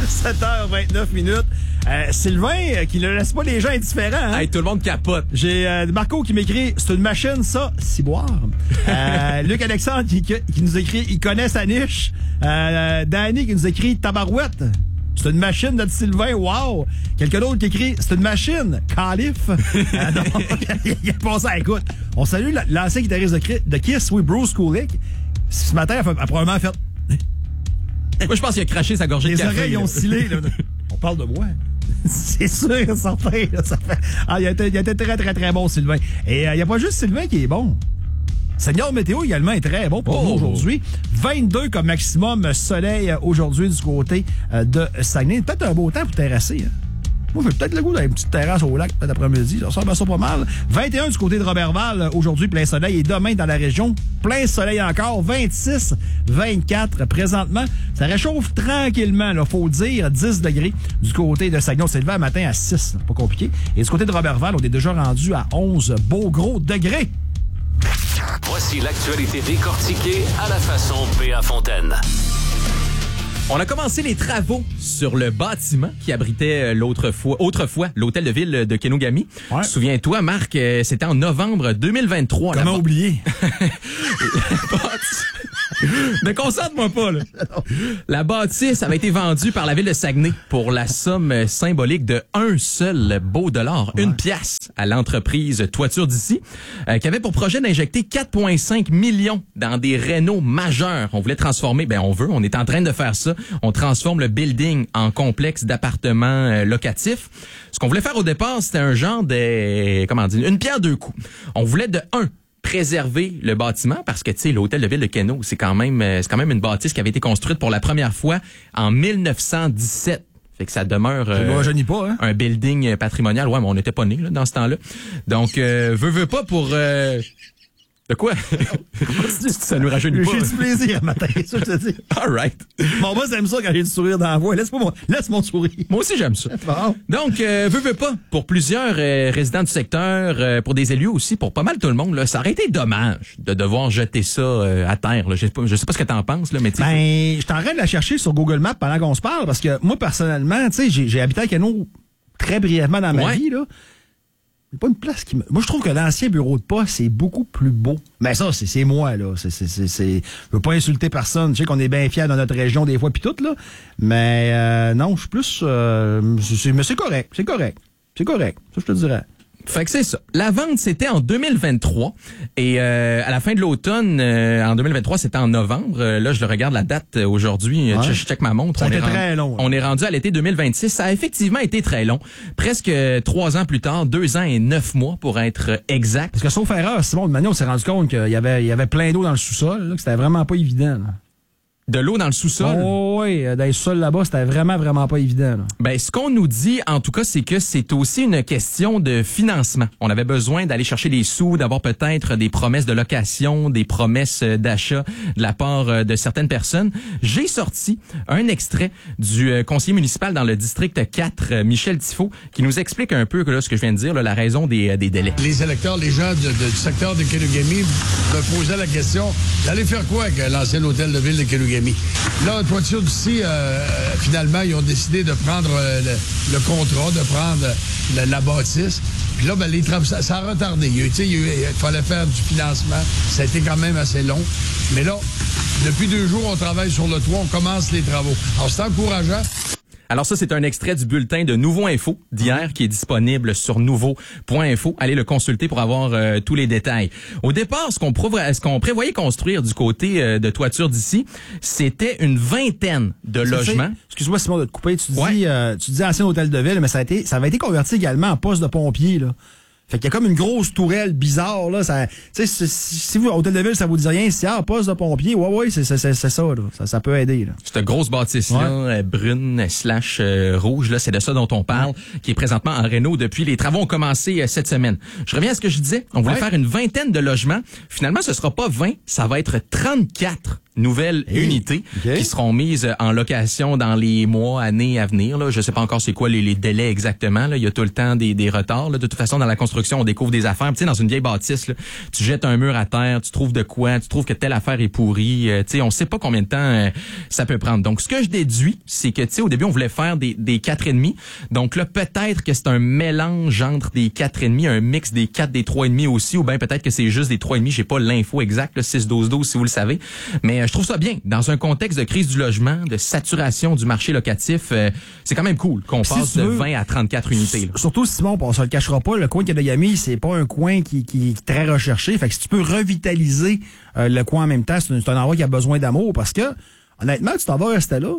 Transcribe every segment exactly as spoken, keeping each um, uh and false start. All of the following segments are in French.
sept heures vingt-neuf minutes. Euh, Sylvain, euh, qui ne laisse pas les gens indifférents. Hein? Hey, tout le monde capote. J'ai euh, Marco qui m'écrit, c'est une machine, ça, ciboire. Euh, Luc Alexandre qui, qui nous écrit, il connaît sa niche. Euh, Danny qui nous écrit, tabarouette. C'est une machine, notre Sylvain, wow! Quelqu'un d'autre qui écrit, c'est une machine, calife. euh, donc, il a passé à écoute. On salue l'ancien guitariste de, de Kiss, oui, Bruce Kulick. Ce matin, elle a, a probablement fait... Moi, je pense qu'il a craché sa gorgée les de café. Les oreilles là. ont scellé. Là. On parle de moi. C'est sûr, certain. Là, ça fait... Ah, il a, été, il a été très, très, très bon, Sylvain. Et il euh, n'y a pas juste Sylvain qui est bon. Seigneur Météo également est très bon pour oh. nous aujourd'hui. vingt-deux comme maximum soleil aujourd'hui du côté euh, de Saguenay. Peut-être un beau temps pour terrasser. Hein. Moi, j'ai peut-être le goût d'avoir une petite terrasse au lac, peut-être après-midi. Ça ressemble à ça pas mal. vingt et un du côté de Robertval, aujourd'hui, plein soleil. Et demain, dans la région, plein soleil encore. vingt-six, vingt-quatre présentement. Ça réchauffe tranquillement, il faut le dire. dix degrés du côté de Saguenay. On s'est levé un matin à six, pas compliqué. Et du côté de Robertval, on est déjà rendu à onze beaux gros degrés. Voici l'actualité décortiquée à la façon P A Fontaine. On a commencé les travaux sur le bâtiment qui abritait l'autre fois, autrefois l'hôtel de ville de Kenogami. Ouais. Souviens-toi, Marc, c'était en novembre deux mille vingt-trois. Comment la... oublier? Ne concentre-moi pas, là. La bâtisse avait été vendue par la ville de Saguenay pour la somme symbolique de un seul beau dollar, ouais. une pièce à l'entreprise Toiture d'ici, euh, qui avait pour projet d'injecter quatre virgule cinq millions dans des rénaux majeurs. On voulait transformer, ben on veut, on est en train de faire ça. On transforme le building en complexe d'appartements euh, locatifs. Ce qu'on voulait faire au départ, c'était un genre de, comment dire, une pierre deux coups. On voulait de un, préserver le bâtiment parce que tu sais l'hôtel de ville de Keno, c'est quand même c'est quand même une bâtisse qui avait été construite pour la première fois en mille neuf cent dix-sept. Fait que ça demeure euh, je pas, hein? un building patrimonial. Ouais, mais on n'était pas nés là, dans ce temps-là. Donc euh, veux veux pas pour euh, de quoi? Ça nous rajeunit pas. J'ai du plaisir à matin, ça je te dis. All right. Mon boss aime ça quand j'ai du sourire dans la voix. Laisse-moi mon, laisse mon sourire. Moi aussi, j'aime ça. Bon. Donc, euh, veux, veux pas, pour plusieurs euh, résidents du secteur, euh, pour des élus aussi, pour pas mal tout le monde, là, ça aurait été dommage de devoir jeter ça euh, à terre. Là. Je sais pas, je sais pas ce que t'en penses, là, mais tu sais. Ben, je suis en train de la chercher sur Google Maps pendant qu'on se parle, parce que moi, personnellement, tu sais, j'ai, j'ai habité à Keno très brièvement dans ma ouais. vie, là. C'est pas une place qui me... Moi, je trouve que l'ancien bureau de poste, c'est beaucoup plus beau. Mais ça, c'est, c'est moi, là. C'est, c'est, c'est, c'est... Je veux pas insulter personne. Je sais qu'on est bien fiers dans notre région des fois, puis tout, là. Mais euh, non, je suis plus... Euh, c'est, mais c'est correct, c'est correct. C'est correct, ça, je te dirais. Fait que c'est ça. La vente, c'était en deux mille vingt-trois. Et euh, à la fin de l'automne, euh, en deux mille vingt-trois, c'était en novembre. Euh, là, je le regarde la date euh, aujourd'hui. Ouais. Je, je check ma montre. Ça a on été est rendu, très long. Là. On est rendu à l'été deux mille vingt-six. Ça a effectivement été très long. Presque trois ans plus tard, deux ans et neuf mois pour être exact. Parce que sauf erreur, Simon, de manière, on s'est rendu compte qu'il y avait, il y avait plein d'eau dans le sous-sol, là, que c'était vraiment pas évident. Là. De l'eau dans le sous-sol? Oh, oui, dans le sous-sol là-bas, c'était vraiment, vraiment pas évident. Là. Ben, ce qu'on nous dit, en tout cas, c'est que c'est aussi une question de financement. On avait besoin d'aller chercher des sous, d'avoir peut-être des promesses de location, des promesses d'achat de la part de certaines personnes. J'ai sorti un extrait du conseiller municipal dans le district quatre, Michel Tifo, qui nous explique un peu là, ce que je viens de dire, là, la raison des, des délais. Les électeurs, les gens de, de, du secteur de Kenogami me posaient la question, d'aller faire quoi avec l'ancien hôtel de ville de Kenogami? Là, Toiture d'ici, euh, finalement, ils ont décidé de prendre euh, le, le contrat, de prendre la, la bâtisse. Puis là, ben, les travaux, ça, ça a retardé. Il, il, il, il fallait faire du financement. Ça a été quand même assez long. Mais là, depuis deux jours, on travaille sur le toit, on commence les travaux. Alors, c'est encourageant. Alors ça, c'est un extrait du bulletin de Nouveau Info d'hier qui est disponible sur nouveau point info. Allez le consulter pour avoir euh, tous les détails. Au départ, ce qu'on, prévo- ce qu'on prévoyait construire du côté euh, de Toiture d'ici, c'était une vingtaine de logements. Excuse-moi, Simon, de te couper. Tu dis, ouais. euh, tu dis ancien hôtel de ville, mais ça a été, ça avait été converti également en poste de pompier, là. Fait qu'il y a comme une grosse tourelle bizarre, là. Ça, tu sais, si, si vous, hôtel de ville, ça vous dit rien, si, ah, poste de pompier, ouais, ouais, c'est, c'est, c'est, c'est ça, là. Ça, ça peut aider, là. Cette grosse bâtisse-là, ouais. euh, brune slash euh, rouge, là, c'est de ça dont on parle, ouais. qui est présentement en réno depuis les travaux ont commencé euh, cette semaine. Je reviens à ce que je disais. On voulait ouais. faire une vingtaine de logements. Finalement, ce sera pas vingt, ça va être trente-quatre nouvelles Hey, unités okay. qui seront mises en location dans les mois, années à venir. Là. Je sais pas encore c'est quoi les, les délais exactement. Là. Il y a tout le temps des, des retards. Là. De toute façon, dans la construction, on découvre des affaires. Tu sais, dans une vieille bâtisse, là, tu jettes un mur à terre, tu trouves de quoi, tu trouves que telle affaire est pourrie. Euh, tu sais, on sait pas combien de temps euh, ça peut prendre. Donc, ce que je déduis, c'est que, tu sais, au début, on voulait faire des, des quatre et demi. Donc là, peut-être que c'est un mélange entre des quatre et demi, un mix des quatre, des trois et demi aussi, ou bien peut-être que c'est juste des trois et demi. J'ai pas l'info exacte, six douze douze si vous le savez. Mais euh, je trouve ça bien. Dans un contexte de crise du logement, de saturation du marché locatif, euh, c'est quand même cool qu'on Si passe tu de veux, vingt à trente-quatre unités. Là. Surtout, Simon, on se le cachera pas, le coin de Kenogami, c'est pas un coin qui, qui est très recherché. Fait que si tu peux revitaliser euh, le coin en même temps, c'est un, c'est un endroit qui a besoin d'amour parce que, honnêtement, tu t'en vas rester là.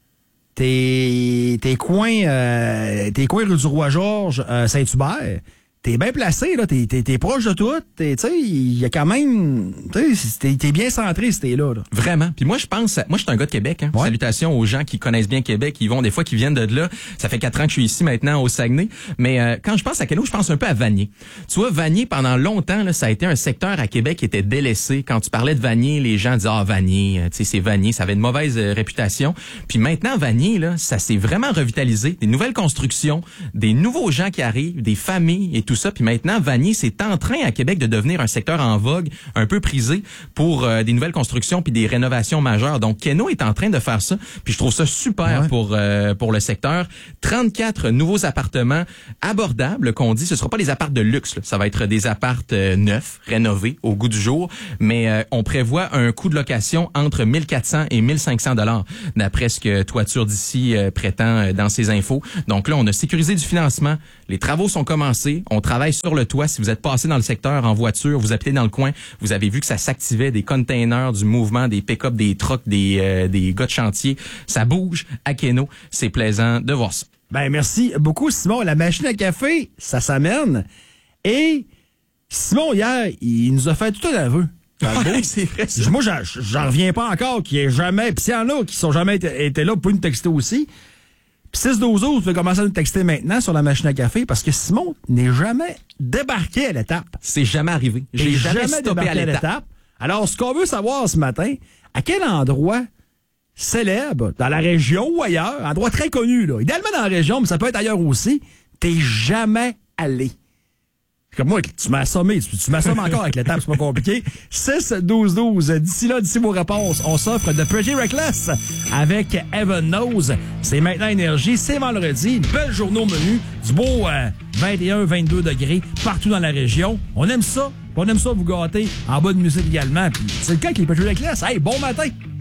Tes, tes coins, euh, tes coins rue du Roi-Georges, euh, Saint-Hubert, t'es bien placé, là, t'es, t'es, t'es proche de tout, tu sais, il y a quand même, tu sais, t'es, t'es bien centré si t'es là, là. Vraiment. Puis moi, je pense, moi, je suis un gars de Québec. Hein. Ouais. Salutations aux gens qui connaissent bien Québec, qui vont des fois, qui viennent de là. Ça fait quatre ans que je suis ici maintenant au Saguenay. Mais euh, quand je pense à Québec, je pense un peu à Vanier. Tu vois, Vanier, pendant longtemps, là, ça a été un secteur à Québec qui était délaissé. Quand tu parlais de Vanier, les gens disaient ah Vanier, tu sais, c'est Vanier, ça avait une mauvaise euh, réputation. Puis maintenant, Vanier, là, ça s'est vraiment revitalisé. Des nouvelles constructions, des nouveaux gens qui arrivent, des familles et tout ça. Puis maintenant, Vanier, c'est en train à Québec de devenir un secteur en vogue, un peu prisé pour euh, des nouvelles constructions puis des rénovations majeures. Donc, Keno est en train de faire ça. Puis je trouve ça super ouais. pour euh, pour le secteur. trente-quatre nouveaux appartements abordables, qu'on dit. Ce ne sera pas des apparts de luxe. Là. Ça va être des apparts euh, neufs, rénovés au goût du jour. Mais euh, on prévoit un coût de location entre mille quatre cents et mille cinq cents dollars, d'après ce que Toiture d'ici euh, prétend euh, dans ses infos. Donc là, on a sécurisé du financement. Les travaux sont commencés. On travaille sur le toit. Si vous êtes passé dans le secteur en voiture, vous habitez dans le coin, vous avez vu que ça s'activait, des containers, du mouvement, des pick-up, des trucks, des, euh, des gars de chantier. Ça bouge à Keno. C'est plaisant de voir ça. Ben, merci beaucoup, Simon. La machine à café, ça s'amène. Et Simon, hier, il nous a fait tout un aveu. Ouais, c'est vrai, ça. Moi, j'en, j'en reviens pas encore qu'il y ait jamais... Puis s'il y en a qui sont jamais été, été là, vous pouvez nous texter aussi. Puis six douze douze, vous pouvez commencer à nous texter maintenant sur la machine à café parce que Simon n'est jamais débarqué à l'étape. C'est jamais arrivé. J'ai J'ai jamais, jamais stoppé débarqué à l'étape. Alors, ce qu'on veut savoir ce matin, à quel endroit célèbre, dans la région ou ailleurs, endroit très connu, là, idéalement dans la région, mais ça peut être ailleurs aussi, t'es jamais allé. Comme moi, tu m'as assommé, tu, tu m'assommes encore avec l'étape, c'est pas compliqué. six douze douze, d'ici là, d'ici vos réponses, on s'offre de Pretty Reckless avec Heaven Knows. C'est maintenant énergie, c'est vendredi, une belle journée au menu, du beau euh, vingt et un vingt-deux degrés partout dans la région. On aime ça, on aime ça vous gâter en bas de musique également. Puis c'est le cas avec les Pretty Reckless. Hey, bon matin!